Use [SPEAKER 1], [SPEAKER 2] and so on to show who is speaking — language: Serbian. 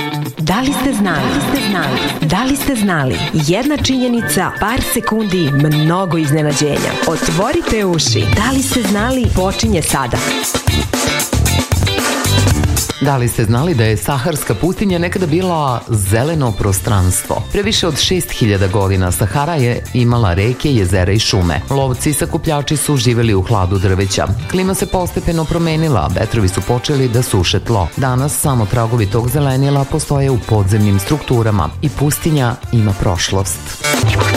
[SPEAKER 1] Da li ste znali? Da li ste znali? Jedna činjenica, par sekundi, mnogo iznenađenja. Otvorite uši. Da li ste znali? Počinje sada.
[SPEAKER 2] Da li ste znali da je Saharska pustinja nekada bila zeleno prostranstvo? Pre više od 6000 godina Sahara je imala reke, jezera i šume. Lovci i sakupljači su živeli u hladu drveća. Klima se postepeno promenila, vetrovi su počeli da suše tlo. Danas samo tragovi tog zelenila postoje u podzemnim strukturama i pustinja ima prošlost.